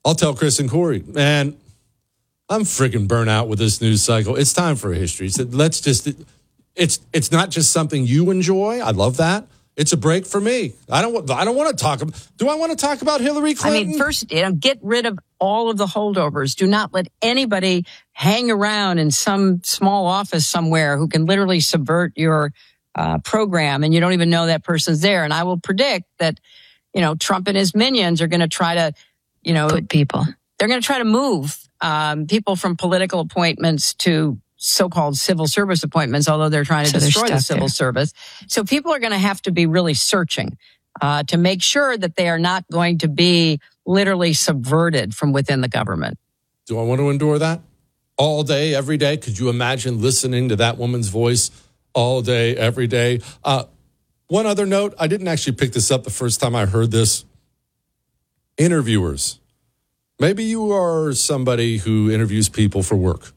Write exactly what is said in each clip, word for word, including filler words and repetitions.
I'll tell Chris and Corey, man, I'm freaking burnt out with this news cycle. It's time for a history. So let's just, it's it's not just something you enjoy. I love that. It's a break for me. I don't. I don't want to talk about. Do I want to talk about Hillary Clinton? I mean, first, you know, get rid of all of the holdovers. Do not let anybody hang around in some small office somewhere who can literally subvert your uh, program, and you don't even know that person's there. And I will predict that, you know, Trump and his minions are going to try to, you know, put people. They're going to try to move um, people from political appointments to so-called civil service appointments, although they're trying to so destroy the civil there. service. So people are going to have to be really searching uh, to make sure that they are not going to be literally subverted from within the government. Do I want to endure that all day, every day? Could you imagine listening to that woman's voice all day, every day? Uh, one other note, I didn't actually pick this up the first time I heard this. Interviewers. Maybe you are somebody who interviews people for work.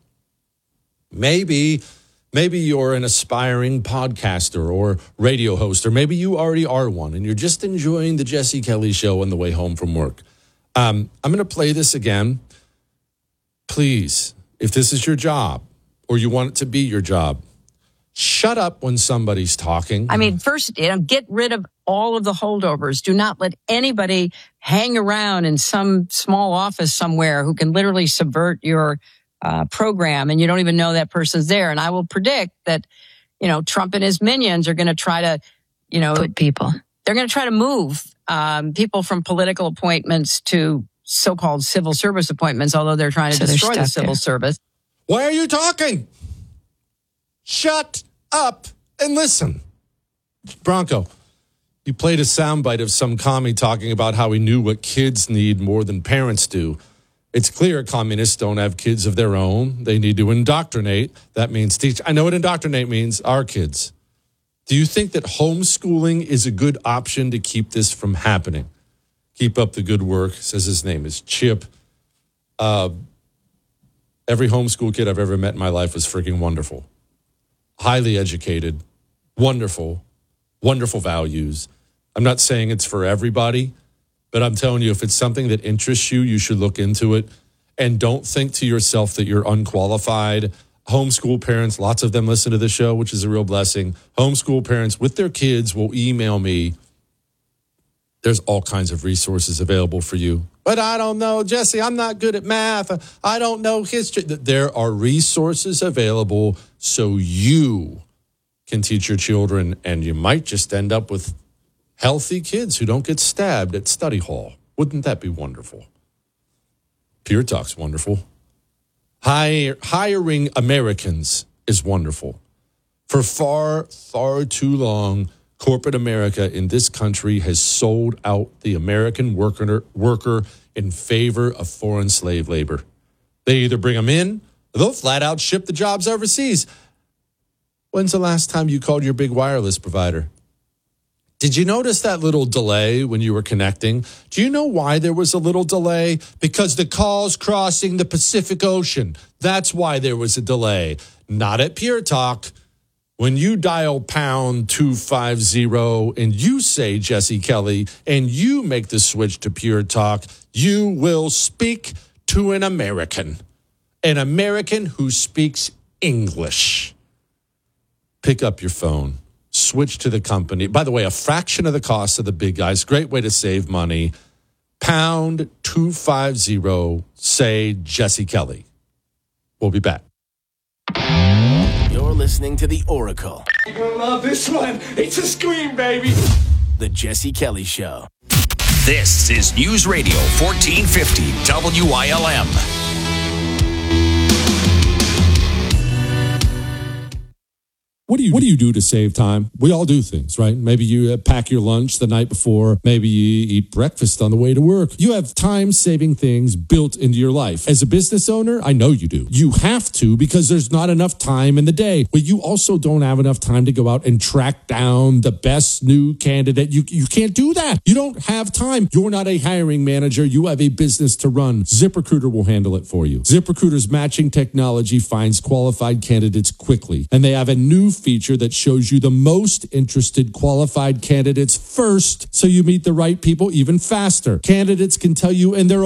Maybe, maybe you're an aspiring podcaster or radio host, or maybe you already are one and you're just enjoying the Jesse Kelly Show on the way home from work. Um, I'm going to play this again. Please, if this is your job or you want it to be your job, shut up when somebody's talking. I mean, first, you know, get rid of all of the holdovers. Do not let anybody hang around in some small office somewhere who can literally subvert your Uh, program, and you don't even know that person's there. And I will predict that, you know, Trump and his minions are going to try to, you know, put people. They're going to try to move um, people from political appointments to so-called civil service appointments, although they're trying to so destroy the civil there. service. Why are you talking? Shut up and listen. Bronco, you played a soundbite of some commie talking about how he knew what kids need more than parents do. It's clear communists don't have kids of their own. They need to indoctrinate. That means teach. I know what indoctrinate means, our kids. Do you think that homeschooling is a good option to keep this from happening? Keep up the good work, says his name is Chip. Uh, every homeschool kid I've ever met in my life was freaking wonderful. Highly educated, wonderful, wonderful values. I'm not saying it's for everybody, but I'm telling you, if it's something that interests you, you should look into it. And don't think to yourself that you're unqualified. Homeschool parents, lots of them listen to the show, which is a real blessing. Homeschool parents with their kids will email me. There's all kinds of resources available for you. But I don't know, Jesse, I'm not good at math. I don't know history. There are resources available so you can teach your children, and you might just end up with healthy kids who don't get stabbed at study hall. Wouldn't that be wonderful? Pure Talk's wonderful. Hire, hiring Americans is wonderful. For far, far too long, corporate America in this country has sold out the American worker, worker in favor of foreign slave labor. They either bring them in, or they'll flat out ship the jobs overseas. When's the last time you called your big wireless provider? Did you notice that little delay when you were connecting? Do you know why there was a little delay? Because the call's crossing the Pacific Ocean. That's why there was a delay. Not at Pure Talk. When you dial pound two five zero and you say Jesse Kelly and you make the switch to Pure Talk, you will speak to an American. An American who speaks English. Pick up your phone. Switch to the company. By the way, a fraction of the cost of the big guys. Great way to save money. Pound two five zero. Say Jesse Kelly. We'll be back. You're listening to The Oracle. You're going to love this one. It's a scream, baby. The Jesse Kelly Show. This is News Radio fourteen fifty W I L M. What do you What do you do to save time? We all do things, right? Maybe you uh, pack your lunch the night before. Maybe you eat breakfast on the way to work. You have time-saving things built into your life. As a business owner, I know you do. You have to because there's not enough time in the day. But you also don't have enough time to go out and track down the best new candidate. You, you can't do that. You don't have time. You're not a hiring manager. You have a business to run. ZipRecruiter will handle it for you. ZipRecruiter's matching technology finds qualified candidates quickly. And they have a new feature that shows you the most interested qualified candidates first, so you meet the right people even faster. Candidates can tell you in their